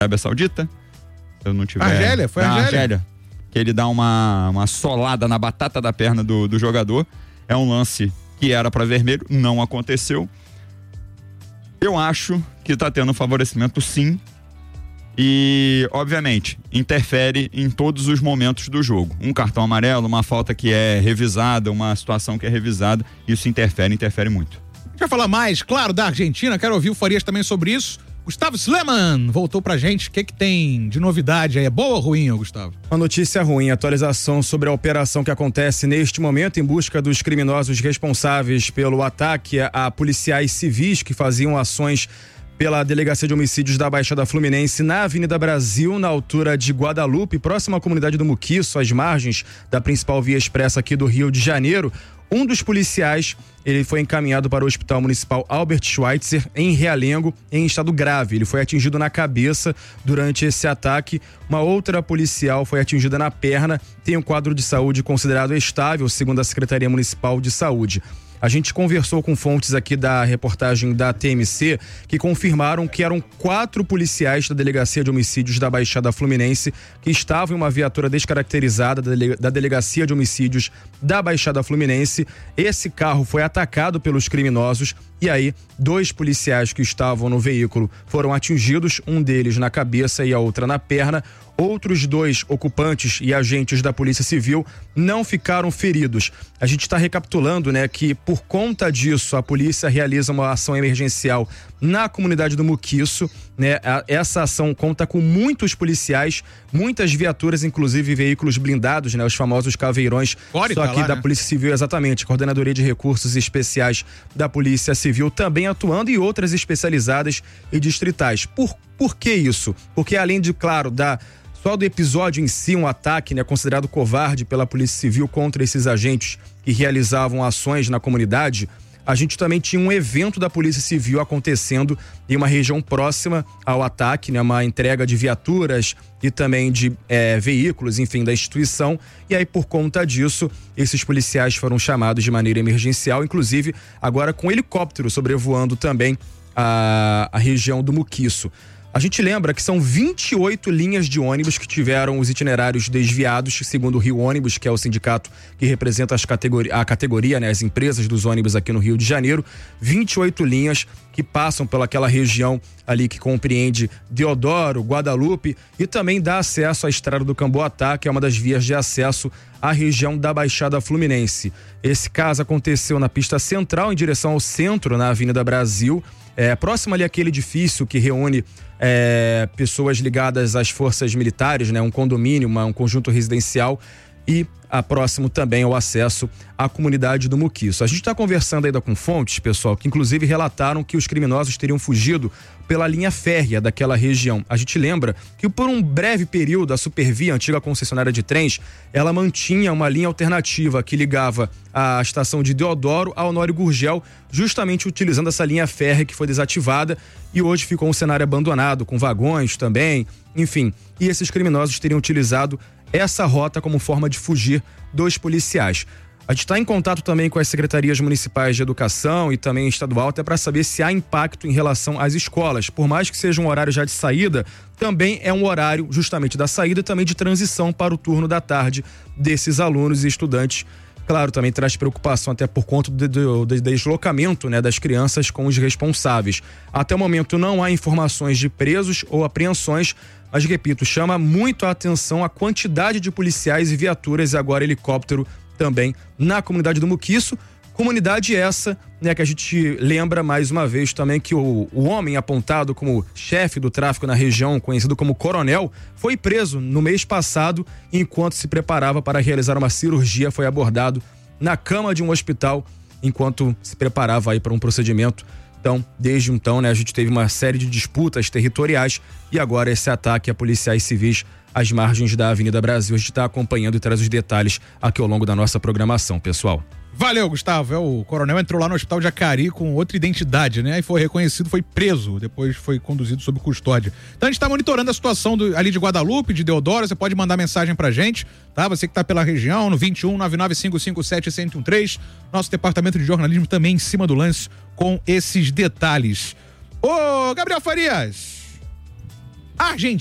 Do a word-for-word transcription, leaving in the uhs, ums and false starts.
Arábia Saudita, se eu não tiver... Argélia, foi a Argélia. Argélia. Que ele dá uma, uma solada na batata da perna do, do jogador. É um lance que era para vermelho, não aconteceu. Eu acho que tá tendo favorecimento, sim. E, obviamente, interfere em todos os momentos do jogo. Um cartão amarelo, uma falta que é revisada, uma situação que é revisada, isso interfere, interfere muito. A gente vai falar mais, claro, da Argentina. Quero ouvir o Farias também sobre isso. Gustavo Sleman voltou pra gente. O que que tem de novidade aí? É boa ou ruim, Gustavo? Uma notícia ruim, atualização sobre a operação que acontece neste momento em busca dos criminosos responsáveis pelo ataque a policiais civis que faziam ações pela Delegacia de Homicídios da Baixada Fluminense na Avenida Brasil, na altura de Guadalupe, próxima à comunidade do Muquiço, às margens da principal via expressa aqui do Rio de Janeiro. Um dos policiais, ele foi encaminhado para o Hospital Municipal Albert Schweitzer, em Realengo, em estado grave. Ele foi atingido na cabeça durante esse ataque. Uma outra policial foi atingida na perna, tem um quadro de saúde considerado estável, segundo a Secretaria Municipal de Saúde. A gente conversou com fontes aqui da reportagem da T M C que confirmaram que eram quatro policiais da Delegacia de Homicídios da Baixada Fluminense que estavam em uma viatura descaracterizada da Delegacia de Homicídios da Baixada Fluminense. Esse carro foi atacado pelos criminosos e aí dois policiais que estavam no veículo foram atingidos, um deles na cabeça e a outra na perna. Outros dois ocupantes e agentes da Polícia Civil não ficaram feridos. A gente está recapitulando, né, que por conta disso a polícia realiza uma ação emergencial na comunidade do Muquiço, né? Essa ação conta com muitos policiais, muitas viaturas, inclusive veículos blindados, né? Os famosos caveirões, Core, só tá que lá, da né? Polícia Civil, exatamente, Coordenadoria de Recursos Especiais da Polícia Civil também atuando e outras especializadas e distritais. Por, por que isso? Porque além de, claro, da só do episódio em si, um ataque, né, considerado covarde pela Polícia Civil contra esses agentes que realizavam ações na comunidade, a gente também tinha um evento da Polícia Civil acontecendo em uma região próxima ao ataque, né, uma entrega de viaturas e também de é, veículos, enfim, da instituição. E aí, por conta disso, esses policiais foram chamados de maneira emergencial, inclusive agora com helicóptero sobrevoando também a, a região do Muquiço. A gente lembra que são vinte e oito linhas de ônibus que tiveram os itinerários desviados, segundo o Rio Ônibus, que é o sindicato que representa as categori- a categoria, né, as empresas dos ônibus aqui no Rio de Janeiro. vinte e oito linhas que passam pelaquela região ali que compreende Deodoro, Guadalupe e também dá acesso à Estrada do Camboatá, que é uma das vias de acesso à região da Baixada Fluminense. Esse caso aconteceu na pista central, em direção ao centro, na Avenida Brasil. É, próximo ali àquele edifício que reúne é, pessoas ligadas às forças militares, né? Um condomínio, uma, um conjunto residencial e a próximo também ao acesso à comunidade do Muquiço. A gente está conversando ainda com fontes, pessoal, que inclusive relataram que os criminosos teriam fugido pela linha férrea daquela região. A gente lembra que por um breve período a Supervia, a antiga concessionária de trens, ela mantinha uma linha alternativa que ligava a estação de Deodoro a Honório Gurgel, justamente utilizando essa linha férrea que foi desativada e hoje ficou um cenário abandonado, com vagões também, enfim. E esses criminosos teriam utilizado essa rota como forma de fugir dos policiais. A gente está em contato também com as secretarias municipais de educação e também estadual, até para saber se há impacto em relação às escolas. Por mais que seja um horário já de saída, também é um horário justamente da saída e também de transição para o turno da tarde desses alunos e estudantes. Claro, também traz preocupação até por conta do, do, do deslocamento, né, das crianças com os responsáveis. Até o momento não há informações de presos ou apreensões, mas repito, chama muito a atenção a quantidade de policiais e viaturas e agora helicóptero também na comunidade do Muquiço. Comunidade essa, né, que a gente lembra mais uma vez também que o, o homem apontado como chefe do tráfico na região, conhecido como Coronel, foi preso no mês passado enquanto se preparava para realizar uma cirurgia, foi abordado na cama de um hospital enquanto se preparava aí para um procedimento. Então, desde então, né, a gente teve uma série de disputas territoriais e agora esse ataque a policiais civis às margens da Avenida Brasil. A gente está acompanhando e traz os detalhes aqui ao longo da nossa programação, pessoal. Valeu, Gustavo. É, o coronel entrou lá no hospital de Acari com outra identidade, né? E foi reconhecido, foi preso, depois foi conduzido sob custódia. Então a gente tá monitorando a situação do, ali de Guadalupe, de Deodoro. Você pode mandar mensagem pra gente, tá? Você que tá pela região, no vinte e um, nove nove cinco cinco sete, zero um três. Nosso departamento de jornalismo também em cima do lance com esses detalhes. Ô, Gabriel Farias! Argentina.